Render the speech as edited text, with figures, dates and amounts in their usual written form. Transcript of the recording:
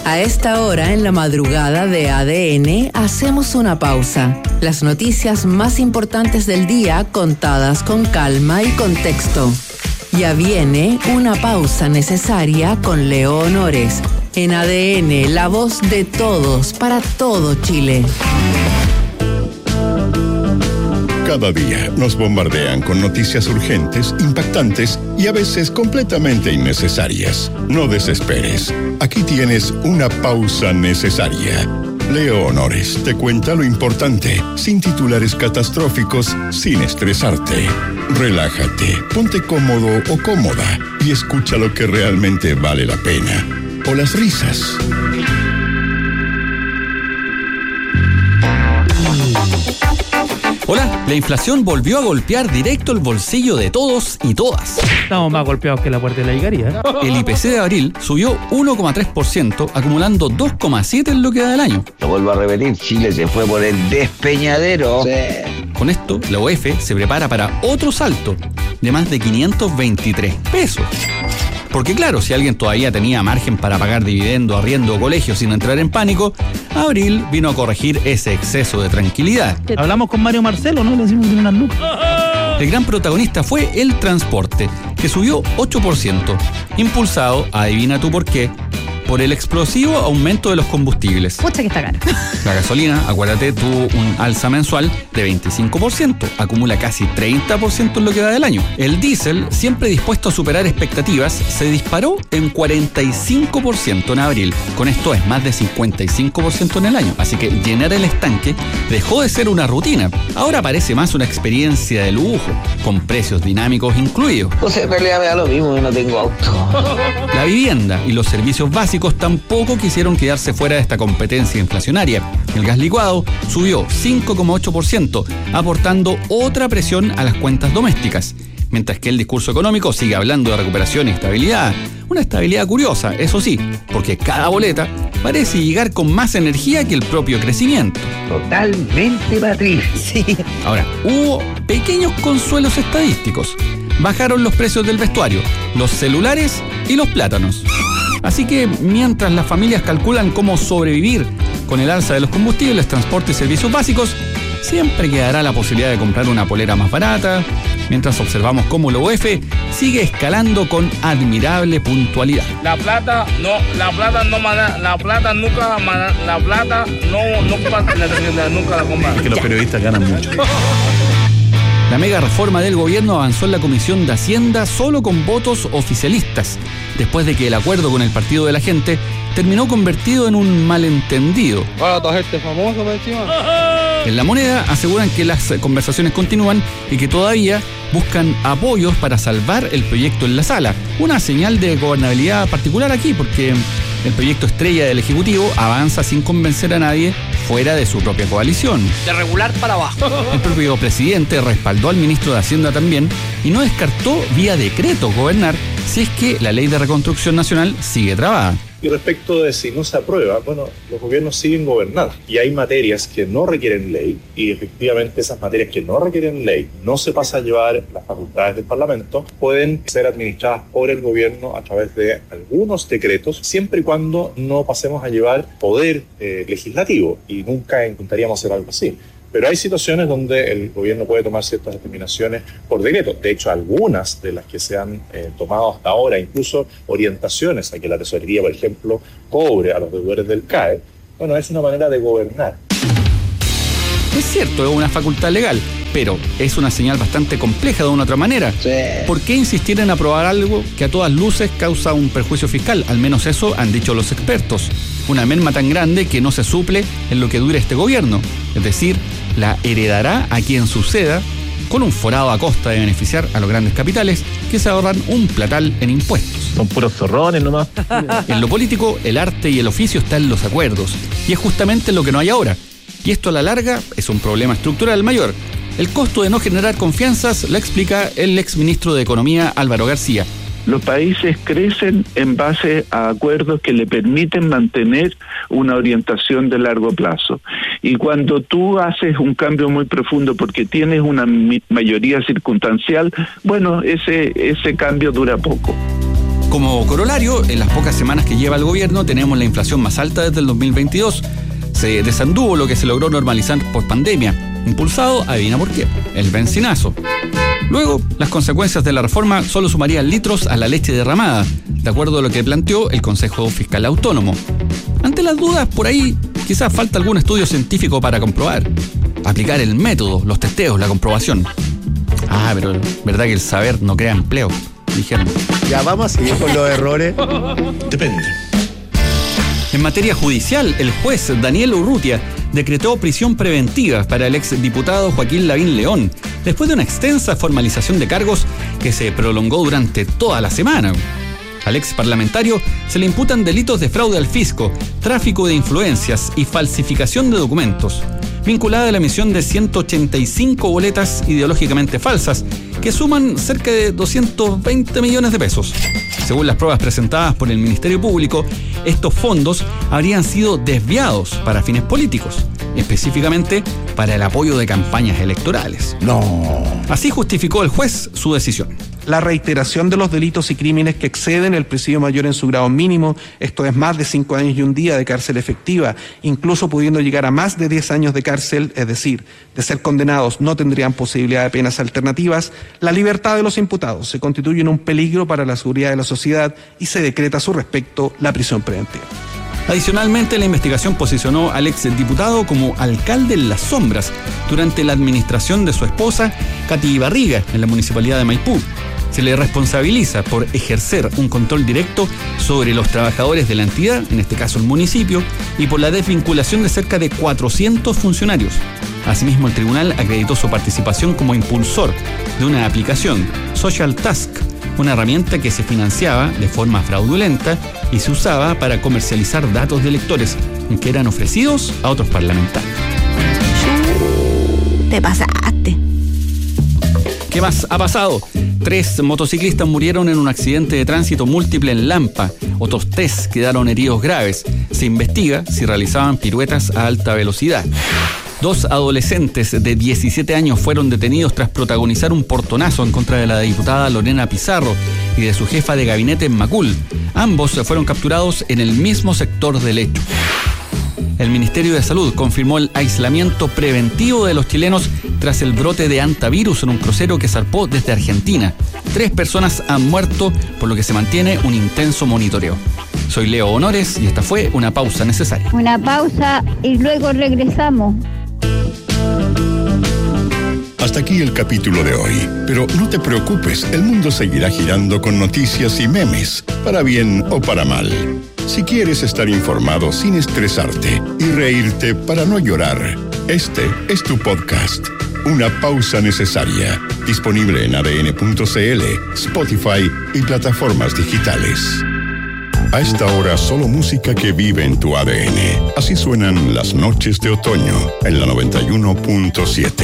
A esta hora, en la madrugada de ADN, hacemos una pausa. Las noticias más importantes del día contadas con calma y contexto. Ya viene una pausa necesaria con Leo Honores. En ADN, la voz de todos para todo Chile. Cada día nos bombardean con noticias urgentes, impactantes y a veces completamente innecesarias. No desesperes. Aquí tienes una pausa necesaria. Leo Honores te cuenta lo importante, sin titulares catastróficos, sin estresarte. Relájate, ponte cómodo o cómoda y escucha lo que realmente vale la pena. O las risas. Hola, la inflación volvió a golpear directo el bolsillo de todos y todas. Estamos más golpeados que la puerta de la Icaría. El IPC de abril subió 1,3%, acumulando 2,7% en lo que da del año. Lo vuelvo a repetir, Chile se fue por el despeñadero. Sí. Con esto, la UEF se prepara para otro salto de más de 523 pesos. Porque claro, si alguien todavía tenía margen para pagar dividendo, arriendo o colegio sin entrar en pánico, abril vino a corregir ese exceso de tranquilidad. Hablamos con Mario Marcelo, ¿no? Le decimos que tiene unas lucas. El gran protagonista fue el transporte, que subió 8%, impulsado, adivina tú por qué, por el explosivo aumento de los combustibles. Pucha que está caro. La gasolina, acuérdate, tuvo un alza mensual de 25%, acumula casi 30% en lo que da del año. El diésel, siempre dispuesto a superar expectativas, se disparó en 45% en abril. Con esto es más de 55% en el año, así que llenar el estanque dejó de ser una rutina. Ahora parece más una experiencia de lujo, con precios dinámicos incluidos. O sea, en realidad me da lo mismo, yo no tengo auto. La vivienda y los servicios básicos tampoco quisieron quedarse fuera de esta competencia inflacionaria. El gas licuado subió 5,8%, aportando otra presión a las cuentas domésticas, mientras que el discurso económico sigue hablando de recuperación y estabilidad. Una estabilidad curiosa, eso sí, porque cada boleta parece llegar con más energía que el propio crecimiento. Totalmente, Patricia. Sí. Ahora, hubo pequeños consuelos estadísticos. Bajaron los precios del vestuario, los celulares y los plátanos. Así que mientras las familias calculan cómo sobrevivir con el alza de los combustibles, transporte y servicios básicos, siempre quedará la posibilidad de comprar una polera más barata, mientras observamos cómo la UEF sigue escalando con admirable puntualidad. La plata nunca la compra. Es que los periodistas ganan mucho. La mega reforma del gobierno avanzó en la Comisión de Hacienda solo con votos oficialistas, después de que el acuerdo con el Partido de la Gente terminó convertido en un malentendido. Ahora toda gente famosa por encima. En La Moneda aseguran que las conversaciones continúan y que todavía buscan apoyos para salvar el proyecto en la sala. Una señal de gobernabilidad particular aquí, porque el proyecto estrella del Ejecutivo avanza sin convencer a nadie fuera de su propia coalición. De regular para abajo. El propio presidente respaldó al ministro de Hacienda también y no descartó vía decreto gobernar si es que la ley de reconstrucción nacional sigue trabada. Y respecto de si no se aprueba, bueno, los gobiernos siguen gobernando y hay materias que no requieren ley y efectivamente esas materias que no requieren ley no se pasa a llevar las facultades del Parlamento, pueden ser administradas por el gobierno a través de algunos decretos, siempre y cuando no pasemos a llevar poder legislativo, y nunca intentaríamos hacer algo así. Pero hay situaciones donde el gobierno puede tomar ciertas determinaciones por decreto. De hecho, algunas de las que se han tomado hasta ahora, incluso orientaciones a que la tesorería, por ejemplo, cobre a los deudores del CAE, bueno, es una manera de gobernar. Es cierto, es una facultad legal, pero es una señal bastante compleja de una otra manera. Sí. ¿Por qué insistir en aprobar algo que a todas luces causa un perjuicio fiscal? Al menos eso han dicho los expertos. Una merma tan grande que no se suple en lo que dure este gobierno. Es decir, la heredará a quien suceda, con un forado a costa de beneficiar a los grandes capitales que se ahorran un platal en impuestos. Son puros zorrones nomás. En lo político, el arte y el oficio están en los acuerdos, y es justamente lo que no hay ahora. Y esto a la larga es un problema estructural mayor. El costo de no generar confianzas lo explica el exministro de Economía Álvaro García. Los países crecen en base a acuerdos que le permiten mantener una orientación de largo plazo. Y cuando tú haces un cambio muy profundo porque tienes una mayoría circunstancial, bueno, ese cambio dura poco. Como corolario, en las pocas semanas que lleva el gobierno tenemos la inflación más alta desde el 2022. Se desanduvo lo que se logró normalizar por pandemia, impulsado, adivina por qué, el bencinazo. Luego, las consecuencias de la reforma solo sumarían litros a la leche derramada, de acuerdo a lo que planteó el Consejo Fiscal Autónomo. Ante las dudas, por ahí quizás falta algún estudio científico para comprobar. Aplicar el método, los testeos, la comprobación. Pero verdad que el saber no crea empleo, dijeron. Ya vamos a seguir con los errores. Depende. En materia judicial, el juez Daniel Urrutia decretó prisión preventiva para el exdiputado Joaquín Lavín León, después de una extensa formalización de cargos que se prolongó durante toda la semana. Al ex parlamentario se le imputan delitos de fraude al fisco, tráfico de influencias y falsificación de documentos, vinculada a la emisión de 185 boletas ideológicamente falsas, que suman cerca de 220 millones de pesos. Según las pruebas presentadas por el Ministerio Público, estos fondos habrían sido desviados para fines políticos, específicamente para el apoyo de campañas electorales. No. Así justificó el juez su decisión. La reiteración de los delitos y crímenes que exceden el presidio mayor en su grado mínimo, esto es más de 5 años y un día de cárcel efectiva, incluso pudiendo llegar a más de 10 años de cárcel, es decir, de ser condenados no tendrían posibilidad de penas alternativas. La libertad de los imputados se constituye en un peligro para la seguridad de la sociedad y se decreta a su respecto la prisión preventiva. Adicionalmente, la investigación posicionó al exdiputado como alcalde en las sombras durante la administración de su esposa, Katy Barriga, en la municipalidad de Maipú. Se le responsabiliza por ejercer un control directo sobre los trabajadores de la entidad, en este caso el municipio, y por la desvinculación de cerca de 400 funcionarios. Asimismo, el tribunal acreditó su participación como impulsor de una aplicación, Social Task, una herramienta que se financiaba de forma fraudulenta y se usaba para comercializar datos de electores que eran ofrecidos a otros parlamentarios. Te pasaste. ¿Qué más ha pasado? 3 motociclistas murieron en un accidente de tránsito múltiple en Lampa. Otros 3 quedaron heridos graves. Se investiga si realizaban piruetas a alta velocidad. 2 adolescentes de 17 años fueron detenidos tras protagonizar un portonazo en contra de la diputada Lorena Pizarro y de su jefa de gabinete en Macul. Ambos fueron capturados en el mismo sector del hecho. El Ministerio de Salud confirmó el aislamiento preventivo de los chilenos tras el brote de hantavirus en un crucero que zarpó desde Argentina. 3 personas han muerto, por lo que se mantiene un intenso monitoreo. Soy Leo Honores y esta fue una pausa necesaria. Una pausa y luego regresamos. Hasta aquí el capítulo de hoy, pero no te preocupes, el mundo seguirá girando con noticias y memes, para bien o para mal. Si quieres estar informado sin estresarte y reírte para no llorar, este es tu podcast, Una Pausa Necesaria, disponible en adn.cl, Spotify y plataformas digitales. A esta hora, solo música que vive en tu ADN. Así suenan las noches de otoño en la 91.7.